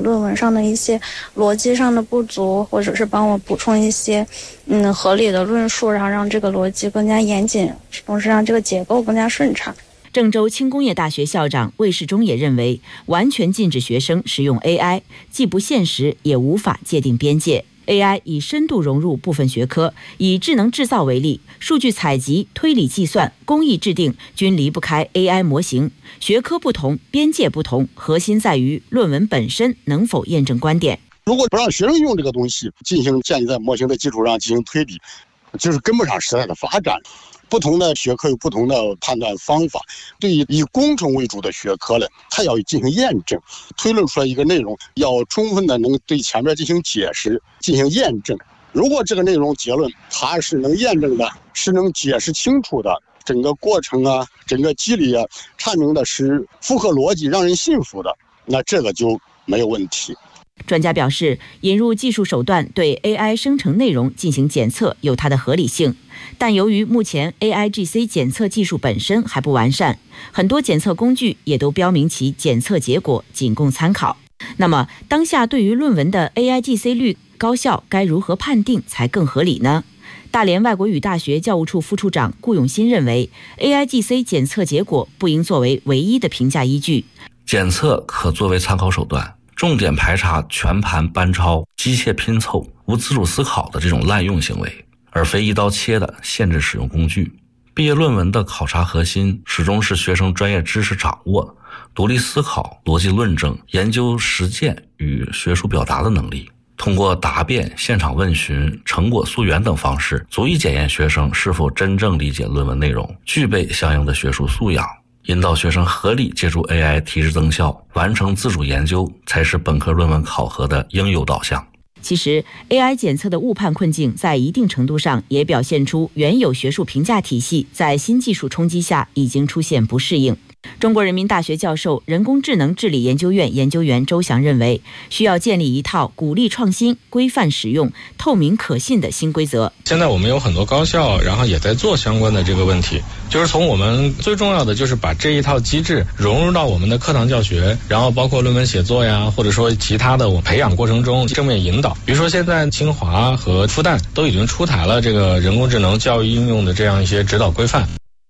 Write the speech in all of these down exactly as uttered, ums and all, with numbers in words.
论文上的一些逻辑上的不足，或者是帮我补充一些嗯合理的论述，然后让这个逻辑更加严谨，同时让这个结构更加顺畅。 郑州轻工业大学校长魏世忠也认为，完全禁止学生使用 A I 既不现实，也无法界定边界。A I 已深度融入部分学科，以智能制造为例，数据采集、推理计算、工艺制定均离不开 A I 模型。学科不同，边界不同，核心在于论文本身能否验证观点。 如果不让学生用这个东西进行建立在模型的基础上进行推理，就是跟不上时代的发展。不同的学科有不同的判断方法，对于以工程为主的学科呢，它要进行验证，推论出来一个内容，要充分的能对前面进行解释、进行验证。如果这个内容结论它是能验证的，是能解释清楚的，整个过程啊、整个机理啊阐明的是符合逻辑、让人信服的，那这个就没有问题。 专家表示，引入技术手段对 A I 生成内容进行检测有它的合理性，但由于目前 A I G C 检测技术本身还不完善，很多检测工具也都标明其检测结果仅供参考。那么，当下对于论文的 A I G C 率高效该如何判定才更合理呢？大连外国语大学教务处副处长顾永新认为 ，A I G C 检测结果不应作为唯一的评价依据， 检测可作为参考手段。重点排查全盘班抄、机械拼凑、无自主思考的这种滥用行为，而非一刀切的限制使用工具。毕业论文的考察核心始终是学生专业知识掌握、独立思考、逻辑论证、研究实践与学术表达的能力。通过答辩、现场问询、成果溯源等方式，足以检验学生是否真正理解论文内容，具备相应的学术素养。引导学生合理借助 A I 提质增效，完成自主研究，才是本科论文考核的应有导向。 其实 A I 检测的误判困境在一定程度上也表现出原有学术评价体系在新技术冲击下已经出现不适应。中国人民大学教授、人工智能治理研究院研究员周翔认为，需要建立一套鼓励创新、规范使用、透明可信的新规则。 现在我们有很多高校，然后也在做相关的这个问题，就是从我们最重要的就是把这一套机制融入到我们的课堂教学，然后包括论文写作呀，或者说其他的我培养过程中正面引导。比如说现在清华和复旦都已经出台了这个人工智能教育应用的这样一些指导规范。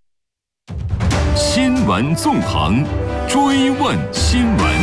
新闻纵横，追问新闻。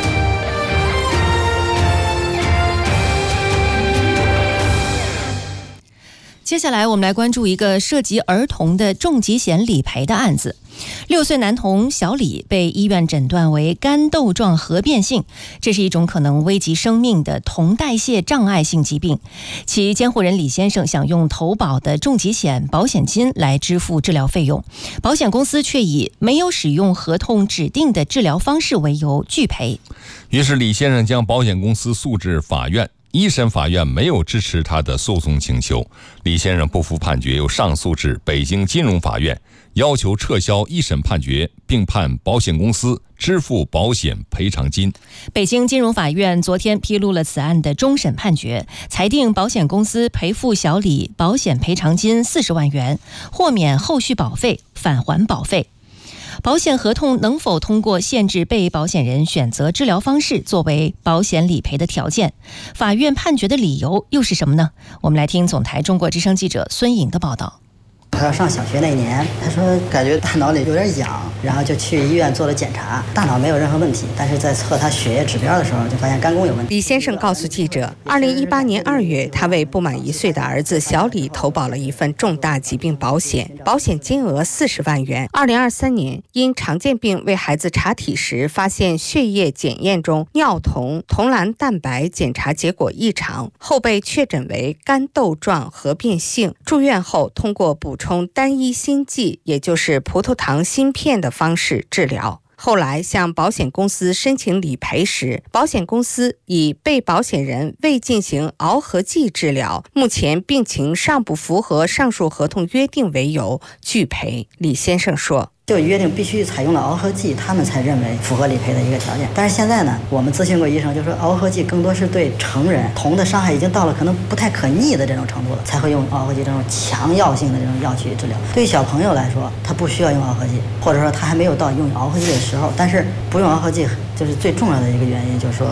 接下来我们来关注一个涉及儿童的重疾险理赔的案子。六岁男童小李被医院诊断为肝窦状核变性，这是一种可能危及生命的酮代谢障碍性疾病。其监护人李先生想用投保的重疾险保险金来支付治疗费用，保险公司却以没有使用合同指定的治疗方式为由拒赔。 于是李先生将保险公司诉至法院，一审法院没有支持他的诉讼请求，李先生不服判决，又上诉至北京金融法院，要求撤销一审判决，并判保险公司支付保险赔偿金。 北京金融法院昨天披露了此案的终审判决，裁定保险公司赔付小李保险赔偿金四十万元，豁免后续保费，返还保费。保险合同能否通过限制被保险人选择治疗方式作为保险理赔的条件？法院判决的理由又是什么呢？我们来听总台中国之声记者孙颖的报道。 他要上小学那年，他说感觉大脑里有点痒，然后就去医院做了检查，大脑没有任何问题，但是在测他血液指标的时候就发现肝功有问题。 李先生告诉记者，二零一八年二月，他为不满一岁的儿子小李投保了一份重大疾病保险，保险金额四十万元。二零二三年，因常见病为孩子查体时发现血液检验中尿酮酮蓝蛋白检查结果异常，后被确诊为肝窦状核变性。住院后通过补充单一锌剂，也就是葡萄糖芯片的方式治疗。后来向保险公司申请理赔时，保险公司以被保险人未进行螯合剂治疗，目前病情尚不符合上述合同约定为由拒赔。李先生说， 就约定必须采用了螯合剂，他们才认为符合理赔的一个条件。但是现在呢，我们咨询过医生，就说螯合剂更多是对成人，酮的伤害已经到了可能不太可逆的这种程度了，才会用螯合剂这种强药性的这种药去治疗。对于小朋友来说，他不需要用螯合剂，或者说他还没有到用螯合剂的时候。但是不用螯合剂，就是最重要的一个原因，就是说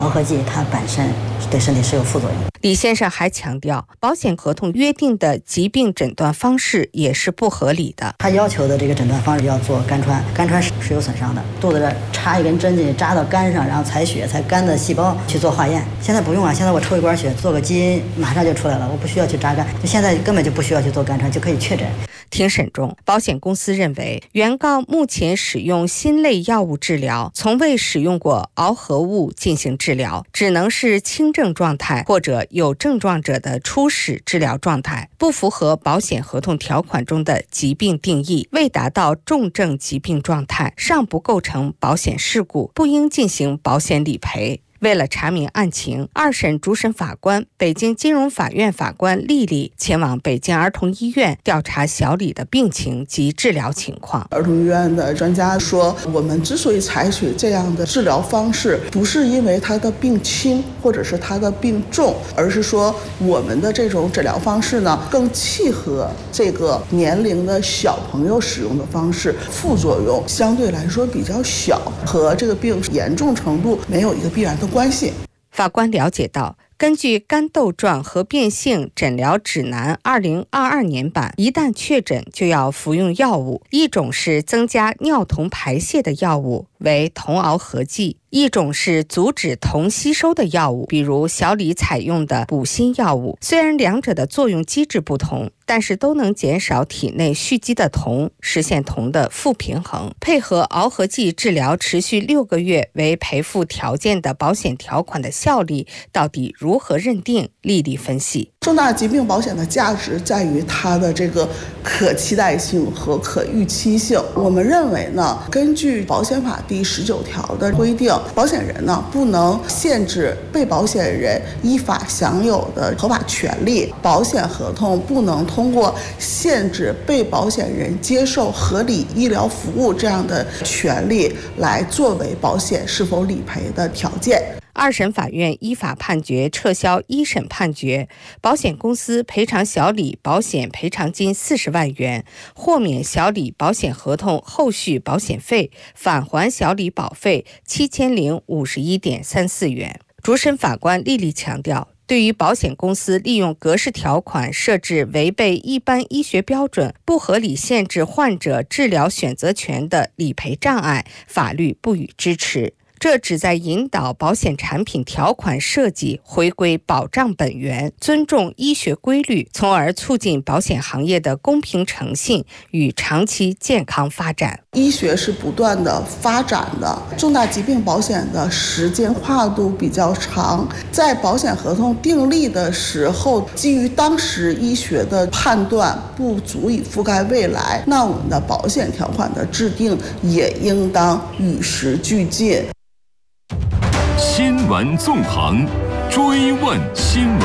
螯合剂它本身对身体是有副作用。 李先生还强调，保险合同约定的疾病诊断方式也是不合理的。 他要求的这个诊断方式要做肝穿，肝穿是有损伤的，肚子这插一根针进去扎到肝上，然后采血，采肝的细胞去做化验。现在不用啊，现在我抽一管血做个基因马上就出来了，我不需要去扎肝，就现在根本就不需要去做肝穿就可以确诊。 庭审中，保险公司认为，原告目前使用新类药物治疗，从未使用过螯合物进行治疗，只能是轻症状态或者有症状者的初始治疗状态，不符合保险合同条款中的疾病定义，未达到重症疾病状态，尚不构成保险事故，不应进行保险理赔。为了查明案情，二审主审法官、北京金融法院法官丽丽前往北京儿童医院调查小李的病情及治疗情况。 儿童医院的专家说，我们之所以采取这样的治疗方式，不是因为他的病轻或者是他的病重，而是说我们的这种治疗方式呢，更契合这个年龄的小朋友使用的方式，副作用相对来说比较小，和这个病严重程度没有一个必然的关系。 法官了解到，根据肝窦状合变性诊疗指南二零二二年版，一旦确诊就要服用药物，一种是增加尿酮排泄的药物，为酮螯合剂；一种是阻止酮吸收的药物，比如小李采用的补锌药物。虽然两者的作用机制不同，但是都能减少体内蓄积的酮，实现酮的负平衡。配合螯合剂治疗持续六个月为赔付条件的保险条款的效力到底如何认定？丽丽分析， 重大疾病保险的价值在于它的这个可期待性和可预期性。我们认为呢，根据保险法第十九条的规定，保险人呢不能限制被保险人依法享有的合法权利，保险合同不能通过限制被保险人接受合理医疗服务这样的权利来作为保险是否理赔的条件。 二审法院依法判决撤销一审判决，保险公司赔偿小李保险赔偿金四十万元，豁免小李保险合同后续保险费，返还小李保费七千零五十一点三四元。主审法官丽丽强调，对于保险公司利用格式条款设置违背一般医学标准、不合理限制患者治疗选择权的理赔障碍，法律不予支持。这旨在引导保险产品条款设计回归保障本源，尊重医学规律，从而促进保险行业的公平诚信与长期健康发展。 医学是不断的发展的，重大疾病保险的时间跨度比较长，在保险合同订立的时候，基于当时医学的判断不足以覆盖未来，那我们的保险条款的制定也应当与时俱进。 新闻纵横，追问新闻。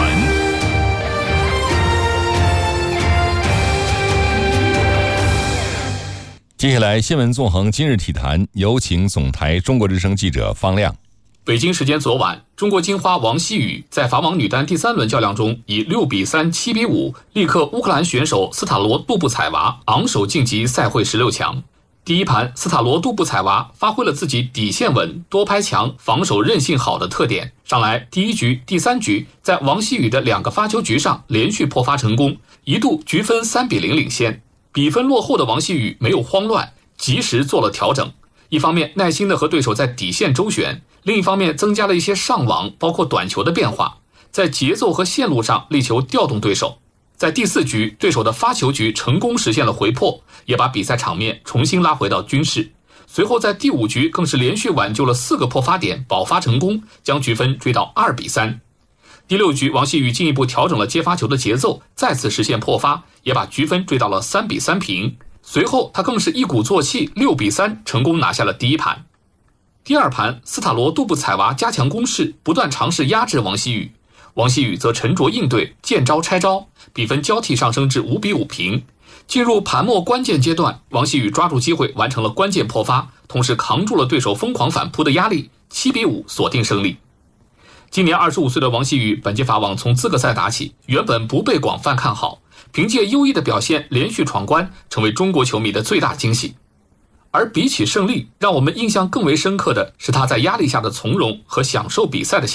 接下来，新闻纵横今日体坛，有请总台中国之声记者方亮。 北京时间昨晚，中国金花王希雨在法网女单第三轮较量中，以六比三、七比五力克乌克兰选手斯塔罗杜布采娃，昂首晋级赛会十六强。第一盘，斯塔罗杜布采娃发挥了自己底线稳、多拍强、防守韧性好的特点。上来第一局、第三局，在王希雨的两个发球局上连续破发成功，一度局分三比零领先。比分落后的王希雨没有慌乱，及时做了调整。一方面耐心地和对手在底线周旋，另一方面增加了一些上网，包括短球的变化，在节奏和线路上力求调动对手。在第四局，对手的发球局成功实现了回破，也把比赛场面重新拉回到均势。随后在第五局更是连续挽救了四个破发点，保发成功，将局分追到二比三。第六局，王希雨进一步调整了接发球的节奏，再次实现破发，也把局分追到了三比三平。随后他更是一鼓作气，六比三成功拿下了第一盘。第二盘，斯塔罗杜布采娃加强攻势，不断尝试压制王希雨。王希雨则沉着应对，见招拆招，比分交替上升至五比五平。进入盘末关键阶段，王希雨抓住机会完成了关键破发，同时扛住了对手疯狂反扑的压力，七比五锁定胜利。今年二十五岁的王希雨，本届法网从资格赛打起，原本不被广泛看好，凭借优异的表现连续闯关，成为中国球迷的最大惊喜。 而比起胜利，让我们印象更为深刻的是他在压力下的从容和享受比赛的心态。